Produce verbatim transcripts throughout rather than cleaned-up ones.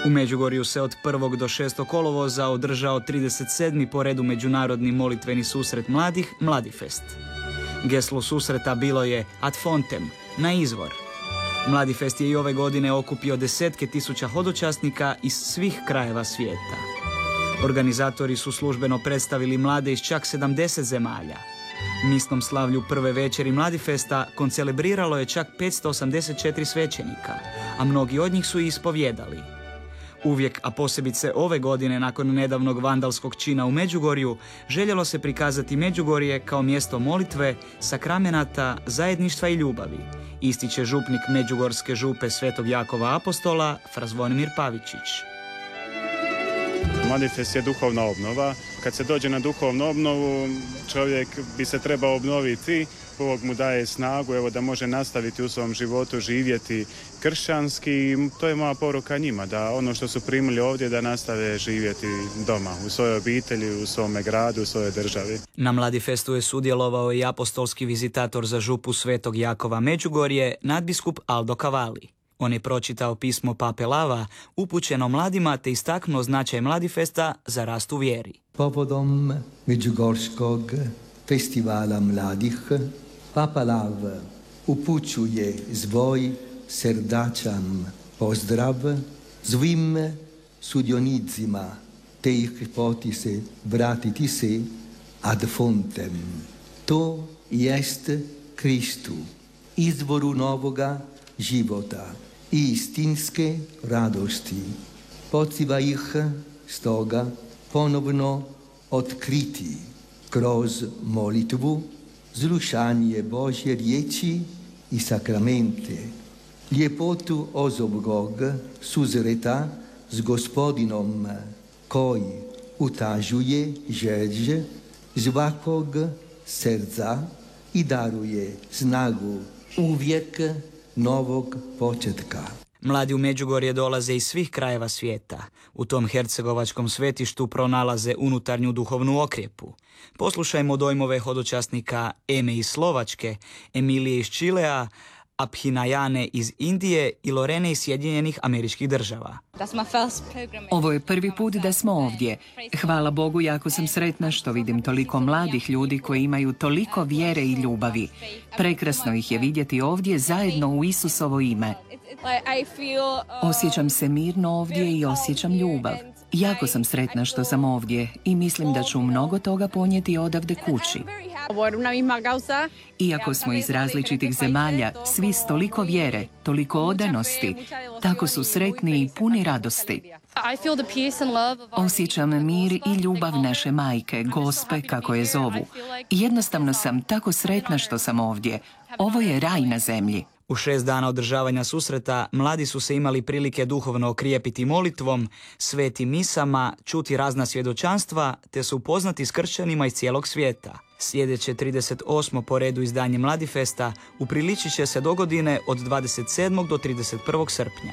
U Međugorju se od prvog do šestog kolovoza održao trideset sedmi po redu međunarodni molitveni susret mladih, Mladifest. Geslo susreta bilo je Ad fontem, na izvor. Mladifest je i ove godine okupio desetke tisuća hodočasnika iz svih krajeva svijeta. Organizatori su službeno predstavili mlade iz čak sedamdeset zemalja. Misnom slavlju prve večeri Mladifesta koncelebriralo je čak petsto osamdeset četiri svećenika, a mnogi od njih su i ispovjedali. Uvijek, a posebice ove godine nakon nedavnog vandalskog čina u Međugorju, željelo se prikazati Međugorje kao mjesto molitve, sakramenata, zajedništva i ljubavi, ističe župnik Međugorske župe Svetog Jakova Apostola, fra Zvonimir Pavičić. Mladifest je duhovna obnova. Kad se dođe na duhovnu obnovu, čovjek bi se trebao obnoviti. Bog mu daje snagu, evo, da može nastaviti u svom životu živjeti kršćanski. To je moja poruka njima, da ono što su primili ovdje da nastave živjeti doma, u svojoj obitelji, u svome gradu, u svojoj državi. Na Mladifestu je sudjelovao i apostolski vizitator za župu Svetog Jakova Međugorje, nadbiskup Aldo Cavalli. On je pročitao pismo Pape Lava upućeno mladima te istaknuo značaj Mladifesta za rast u vjeri. Povodom Međugorskog festivala mladih, Papa Lav upućuje svoj srdačan pozdrav svim sudionicima te ih potiče vratiti se ad fontem. To jest Kristu, izvoru novoga života i istinske radosti. Poziva ih stoga ponovno otkriti kroz molitvu, slušanje Božje riječi i sakramente, ljepotu osobnog susreta s Gospodinom koji utažuje želj svakog srca i daruje snagu uvijek novog početka. Mladi u Međugorje dolaze iz svih krajeva svijeta. U tom hercegovačkom svetištu pronalaze unutarnju duhovnu okrijepu. Poslušajmo dojmove hodočasnika Eme iz Slovačke, Emilije iz Čilea, Abhinayane iz Indije i Lorene iz Sjedinjenih Američkih Država. Ovo je prvi put da smo ovdje. Hvala Bogu, jako sam sretna što vidim toliko mladih ljudi koji imaju toliko vjere i ljubavi. Prekrasno ih je vidjeti ovdje zajedno u Isusovo ime. Osjećam se mirno ovdje i osjećam ljubav. Jako sam sretna što sam ovdje i mislim da ću mnogo toga ponijeti odavde kući. Iako smo iz različitih zemalja, svi s toliko vjere, toliko odanosti, tako su sretni i puni radosti. Osjećam mir i ljubav naše majke, Gospe, kako je zovu. Jednostavno sam tako sretna što sam ovdje. Ovo je raj na zemlji. U šest dana održavanja susreta mladi su se imali prilike duhovno okrijepiti molitvom, svetim misama, čuti razna svjedočanstva te su upoznati s kršćanima iz cijelog svijeta. Sljedeće trideset osmo po redu izdanje Mladifesta upriličit će se dogodine od dvadeset sedmog do trideset prvog srpnja.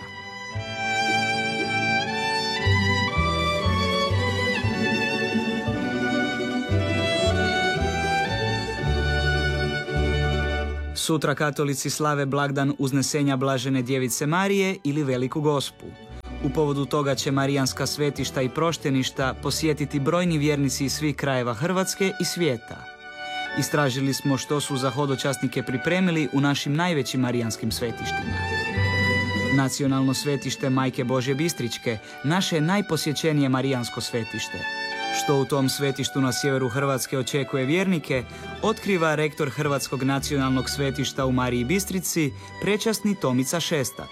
Sutra katolici slave blagdan Uznesenja Blažene Djevice Marije ili Veliku Gospu. U povodu toga će marijanska svetišta i prošteništa posjetiti brojni vjernici iz svih krajeva Hrvatske i svijeta. Istražili smo što su za hodočasnike pripremili u našim najvećim marijanskim svetištima. Nacionalno svetište Majke Božje Bistričke naše je najposjećenije marijansko svetište. Što u tom svetištu na sjeveru Hrvatske očekuje vjernike, otkriva rektor Hrvatskog nacionalnog svetišta u Mariji Bistrici, prečasni Tomica Šestak.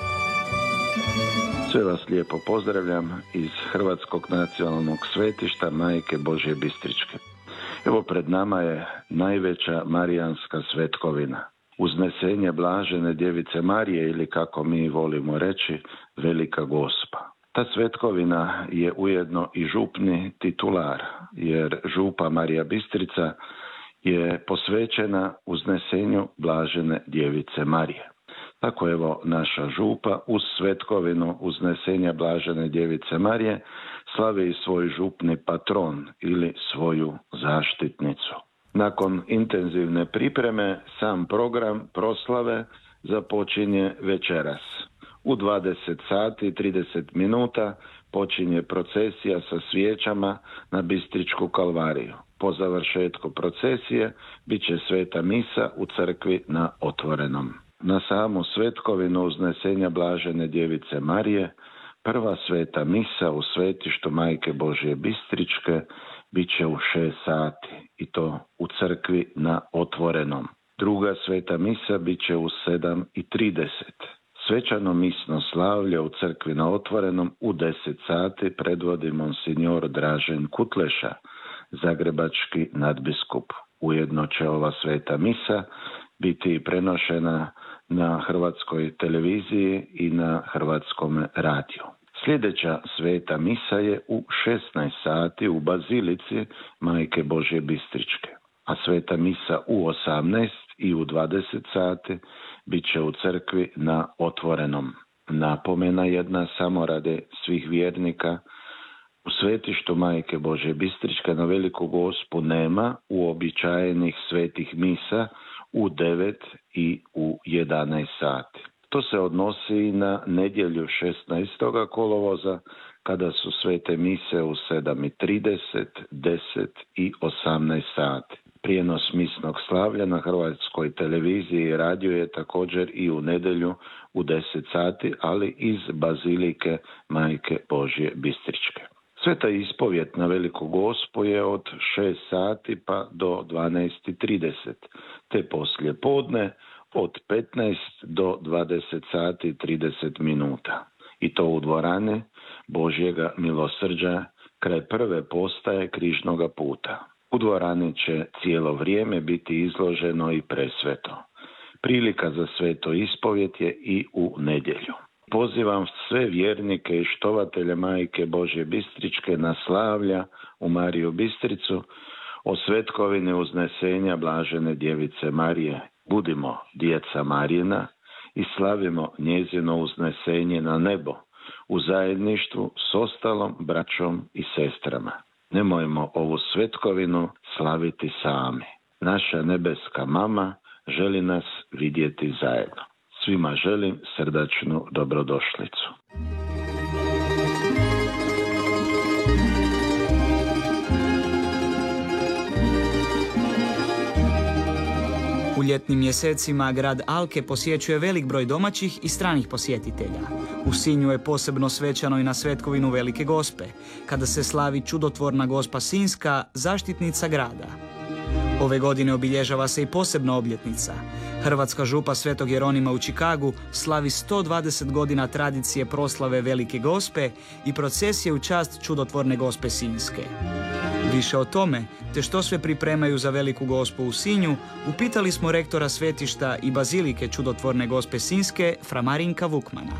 Sve vas lijepo pozdravljam iz Hrvatskog nacionalnog svetišta Majke Božje Bistričke. Evo, pred nama je najveća marijanska svetkovina. Uznesenje Blažene Djevice Marije ili, kako mi volimo reći, Velika Gospa. Ta svetkovina je ujedno i župni titular, jer župa Marija Bistrica je posvećena uznesenju Blažene Djevice Marije. Tako evo naša župa uz svetkovinu uznesenja Blažene Djevice Marije slavi i svoj župni patron ili svoju zaštitnicu. Nakon intenzivne pripreme sam program proslave započinje večeras. U dvadeset sati i trideset minuta počinje procesija sa svijećama na Bistričku kalvariju. Po završetku procesije bit će sveta misa u crkvi na otvorenom. Na samu svetkovinu uznesenja Blažene djevice Marije, prva sveta misa u svetištu Majke Božje Bistričke bit će u šest sati i to u crkvi na otvorenom. Druga sveta misa bit će u sedam i trideset. Svečano misno slavlje u crkvi na otvorenom u deset sati predvodi monsignor Dražen Kutleša, zagrebački nadbiskup. Ujedno će ova sveta misa biti prenošena na hrvatskoj televiziji i na hrvatskom radiju. Sljedeća sveta misa je u šesnaest sati u Bazilici Majke Božje Bistričke, a sveta misa u osamnaest i u dvadeset sati bit će u crkvi na otvorenom. Napomena jedna samo radi svih vjernika: u svetištu Majke Božje Bistričke na Veliku Gospu nema uobičajenih svetih misa u devet i u jedanaest sati. To se odnosi i na nedjelju šesnaestog kolovoza, kada su svete mise u sedam i trideset, deset i osamnaest sati. Prijenos misnog slavlja na hrvatskoj televiziji i radiju je također i u nedjelju u deset sati, ali iz Bazilike Majke Božje Bistričke. Sveta ispovjet na Veliku Gospu je od šest sati pa do dvanaest i trideset, te poslije podne od petnaest do dvadeset sati i trideset minuta. I to u dvorani Božjega milosrđa kraj prve postaje Križnoga puta. U dvorani će cijelo vrijeme biti izloženo i presveto. Prilika za sveto ispovjet je i u nedjelju. Pozivam sve vjernike i štovatelje Majke Božje Bistričke na slavlja u Mariju Bistricu o svetkovini uznesenja Blažene djevice Marije. Budimo djeca Marijina i slavimo njezino uznesenje na nebo u zajedništvu s ostalom braćom i sestrama. Nemojmo ovu svetkovinu slaviti sami. Naša nebeska mama želi nas vidjeti zajedno. Svima želim srdačnu dobrodošlicu. U ljetnim mjesecima grad Alke posjećuje velik broj domaćih i stranih posjetitelja. U Sinju je posebno svečano i na svetkovinu Velike Gospe, kada se slavi čudotvorna Gospa Sinjska, zaštitnica grada. Ove godine obilježava se i posebna obljetnica. Hrvatska župa Svetog Jeronima u Čikagu slavi sto dvadeset godina tradicije proslave Velike Gospe i procesije u čast čudotvorne Gospe Sinjske. Više o tome, te što sve pripremaju za Veliku Gospu u Sinju, upitali smo rektora svetišta i bazilike čudotvorne Gospe Sinjske, fra Marinka Vukmana.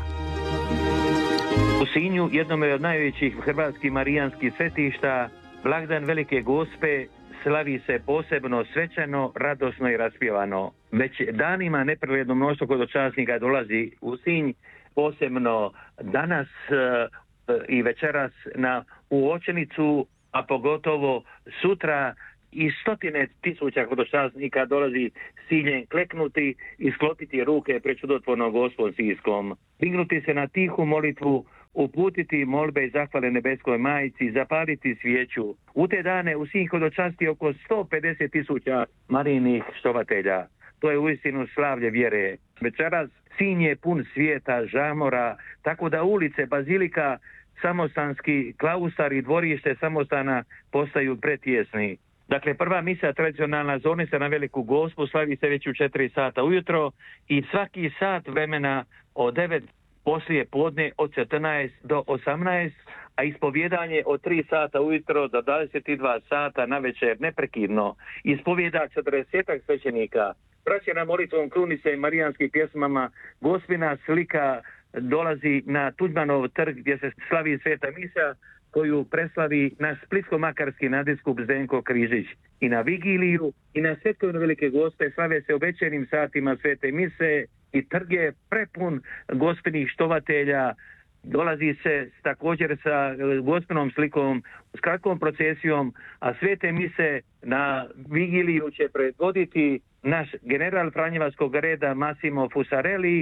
U Sinju, jednom od najvećih hrvatskih marijanskih svetišta, blagdan Velike Gospe slavi se posebno svečano, radosno i raspjevano. Već danima nepregledno mnoštvo hodočasnika dolazi u Sinj, posebno danas e, i večeras na uočenicu, a pogotovo sutra i stotine tisuća hodočasnika dolazi s ciljem kleknuti i sklopiti ruke pred čudotvornom Gospom Sinjskom. Dignuti se na tihu molitvu, uputiti molbe i zahvale nebeskoj majici, zapaliti svijeću. U te dane u Sinj hodočasti oko sto pedeset tisuća Marijinih štovatelja. To je uistinu slavlje vjere. Večeras Sinj je pun svijeta, žamora, tako da ulice, bazilika, samostanski klaustar i dvorište samostana postaju pretjesni. Dakle, prva misa tradicionalna zone se na Veliku Gospu slavi se već u četiri sata ujutro i svaki sat vremena od devet poslije podne od četrnaest do osamnaest, a ispovjedanje od tri sata ujutro do dvadeset dva sata na večer neprekidno. Ispovjeda četrdeset svećenika. Praćena molitvom krunice i marijanskih pjesmama, Gospina slika dolazi na Tuđmanov trg gdje se slavi sveta misa, koju preslavi naš splitsko-makarski nadbiskup Zdenko Križić. I na vigiliju i na svetkovinu Velike Gospe slave se obećanim satima svete mise i trg je prepun gospinih štovatelja. Dolazi se također sa gospinom slikom, s kratkom procesijom, a svete mise na vigiliju će predvoditi naš general Franjevačkog reda Massimo Fusarelli,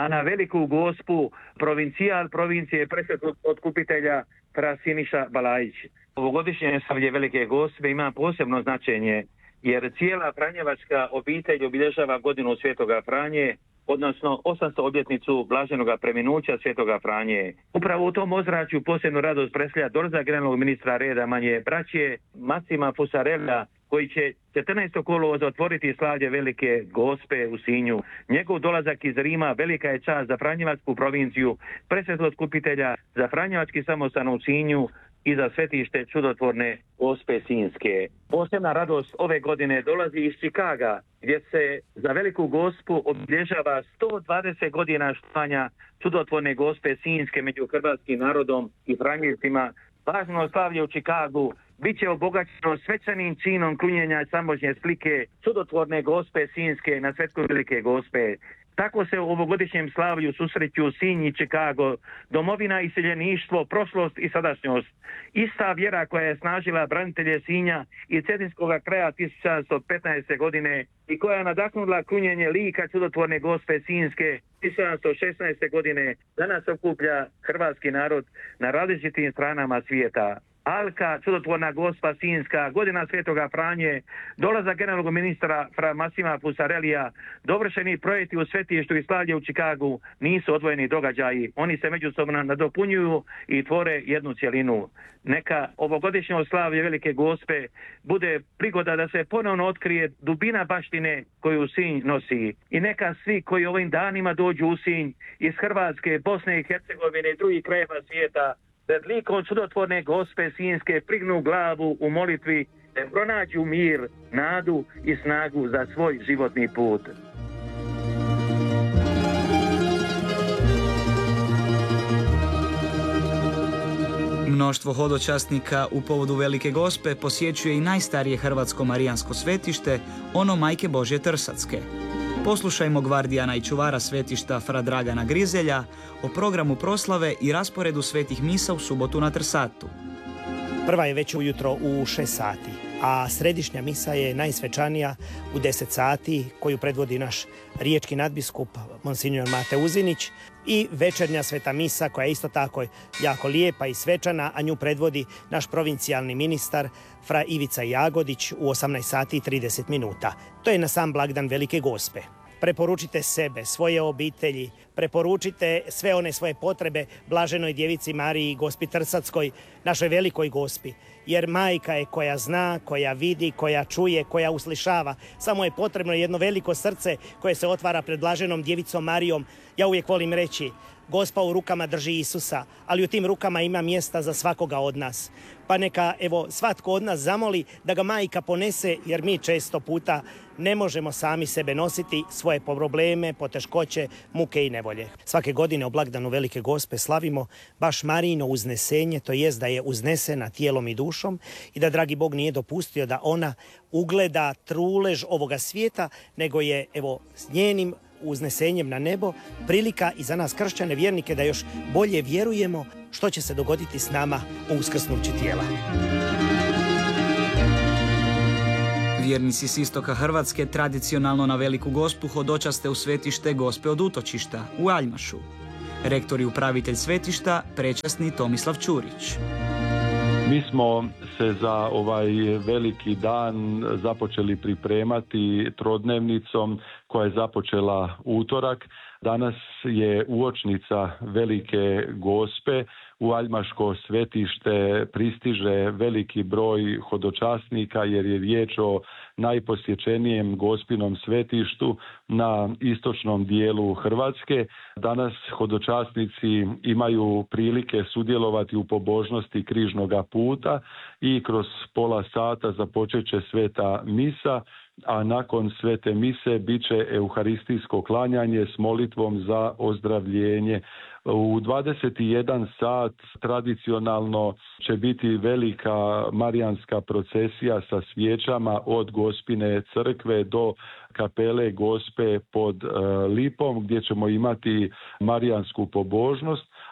a na Veliku Gospu provincijal provincije Presvetog Otkupitelja fra Siniša Balajić. Ovogodišnje slavlje Velike Gospe ima posebno značenje jer cijela franjevačka obitelj obilježava godinu Svetoga Franje, odnosno osamsto obljetnicu blaženoga preminuća Svetoga Franje. Upravo u tom ozračju posebnu radost predstavlja dolazak generalnog ministra reda Manje braće Massima Fusarella, koji će četrnaestog kolovoza otvoriti slavlje Velike Gospe u Sinju. Njegov dolazak iz Rima velika je čast za franjevačku provinciju Presvetog Otkupitelja, za franjevački samostan u Sinju i za svetište čudotvorne Gospe Sinjske. Posebna radost ove godine dolazi iz Čikaga, gdje se za Veliku Gospu obilježava sto dvadeset godina štovanja čudotvorne Gospe Sinjske među hrvatskim narodom i franjevcima. Važno slavlje u Čikagu bit će obogaćeno svečanim činom klunjenja samožnje slike čudotvorne Gospe Sinjske na svetskoj Velike Gospe. Tako se u ovogodišnjem slavlju susreću Sinj i Čikago, domovina i iseljeništvo, prošlost i sadašnjost. Ista vjera koja je snažila branitelje Sinja i cetinskog kraja tisuću sedamsto petnaeste. godine i koja je nadahnula krunjenje lika čudotvorne Gospe Sinjske tisuću sedamsto šesnaeste. godine, danas okuplja hrvatski narod na različitim stranama svijeta. Alka, čudotvorna Gospa Sinjska, godina Svetoga Franje, dolazak generalnog ministra fra Massima Fusarellija, dovršeni projekti u svetištu i slavlje u Čikagu nisu odvojeni događaji. Oni se međusobno nadopunjuju i tvore jednu cjelinu. Neka ovogodišnje slavlje Velike Gospe bude prigoda da se ponovno otkrije dubina baštine koju Sinj nosi. I neka svi koji ovim danima dođu u Sinj iz Hrvatske, Bosne i Hercegovine i drugih krajeva svijeta pred likom čudotvorne Gospe Sinjske prignu glavu u molitvi te pronađu mir, nadu i snagu za svoj životni put. Mnoštvo hodočasnika u povodu Velike Gospe posjećuje i najstarije hrvatsko marijansko svetište, ono Majke Božje Trsatske. Poslušajmo gvardijana i čuvara svetišta fra Dragana Grizelja o programu proslave i rasporedu svetih misa u subotu na Trsatu. Prva je već ujutro u šest sati, a središnja misa je najsvečanija u deset sati, koju predvodi naš riječki nadbiskup Monsignor Mate Uzinić, i večernja sveta misa koja je isto tako jako lijepa i svečana, a nju predvodi naš provincijalni ministar fra Ivica Jagodić u osamnaest sati i trideset minuta. To je na sam blagdan Velike Gospe. Preporučite sebe, svoje obitelji, preporučite sve one svoje potrebe Blaženoj Djevici Mariji, Gospi Trsatskoj, našoj Velikoj Gospi. Jer majka je koja zna, koja vidi, koja čuje, koja uslišava. Samo je potrebno jedno veliko srce koje se otvara pred Blaženom Djevicom Marijom. Ja uvijek volim reći, Gospa u rukama drži Isusa, ali u tim rukama ima mjesta za svakoga od nas. Pa neka, evo, svatko od nas zamoli da ga majka ponese, jer mi često puta ne možemo sami sebe nositi, svoje probleme, poteškoće, muke i nevolje. Svake godine o blagdanu Velike Gospe slavimo baš Marijino uznesenje, to jest da je uznesena tijelom i dušom i da dragi Bog nije dopustio da ona ugleda trulež ovoga svijeta, nego je, evo, s njenim uznesenjem na nebo prilika i za nas kršćane vjernike da još bolje vjerujemo što će se dogoditi s nama u uskrsnući tijela. Vjernici s istoka Hrvatske tradicionalno na Veliku Gospu hodočaste u svetište Gospe od Utočišta u Aljmašu. Rektor i upravitelj svetišta prečasni Tomislav Čurić. Mi smo se za ovaj veliki dan započeli pripremati trodnevnicom koja je započela utorak. Danas je uočnica Velike Gospe. U Aljmaško svetište pristiže veliki broj hodočasnika jer je riječ o najposjećenijem Gospinom svetištu na istočnom dijelu Hrvatske. Danas hodočasnici imaju prilike sudjelovati u pobožnosti križnoga puta i kroz pola sata započet će sveta misa, a nakon svete mise bit će euharistijsko klanjanje s molitvom za ozdravljenje. U dvadeset jedan sat tradicionalno će biti velika marijanska procesija sa svijećama od Gospine crkve do kapele Gospe pod Lipom, gdje ćemo imati marijansku pobožnost,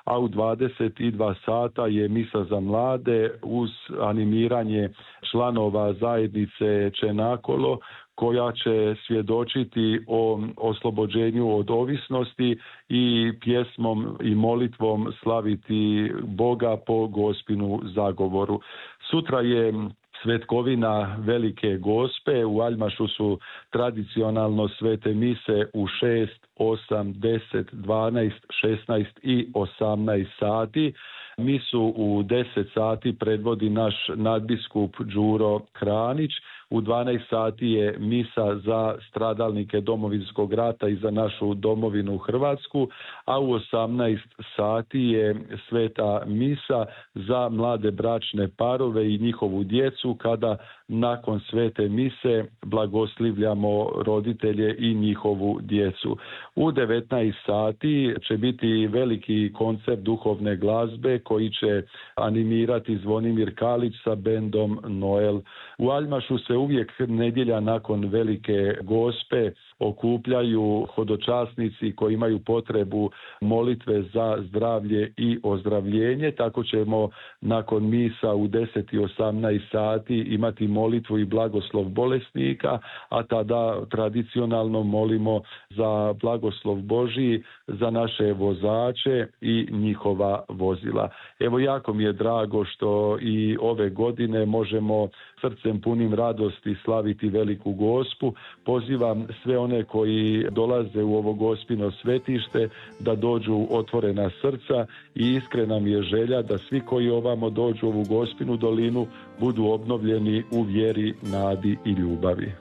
a u dvadeset dva sata je misa za mlade uz animiranje članova zajednice Čenakolo, koja će svjedočiti o oslobođenju od ovisnosti i pjesmom i molitvom slaviti Boga po Gospinu zagovoru. Sutra je svetkovina Velike Gospe. U Aljmašu su tradicionalno svete mise u šest, osam, deset, dvanaest, šesnaest i osamnaest sati. Misu u deset sati predvodi naš nadbiskup Đuro Kranić. U dvanaest sati je misa za stradalnike Domovinskog rata i za našu domovinu Hrvatsku, a u osamnaest sati je sveta misa za mlade bračne parove i njihovu djecu, kada nakon svete mise blagoslivljamo roditelje i njihovu djecu. U devetnaest sati će biti veliki koncert duhovne glazbe koji će animirati Zvonimir Kalić sa bendom Noel. U Aljmašu se uvijek nedjelja nakon Velike Gospe okupljaju hodočasnici koji imaju potrebu molitve za zdravlje i ozdravljenje. Tako ćemo nakon misa u deset i osamnaest sati imati molitvu i blagoslov bolesnika, a tada tradicionalno molimo za blagoslov Božji za naše vozače i njihova vozila. Evo, jako mi je drago što i ove godine možemo srcem punim radosti slaviti Veliku Gospu. Pozivam sve one koji dolaze u ovo Gospino svetište da dođu otvorena srca i iskrena mi je želja da svi koji ovamo dođu u ovu Gospinu dolinu budu obnovljeni u vjeri, nadi i ljubavi.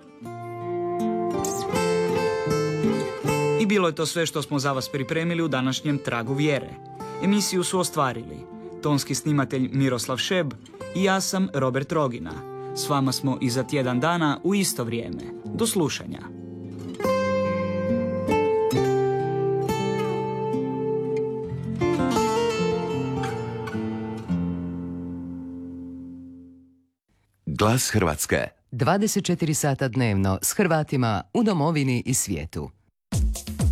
I bilo je to sve što smo za vas pripremili u današnjem Tragu vjere. Emisiju su ostvarili tonski snimatelj Miroslav Šeb i ja sam Robert Rogina. S vama smo i za tjedan dana u isto vrijeme. Do slušanja. Glas Hrvatske. dvadeset četiri sata dnevno s Hrvatima u domovini i svijetu.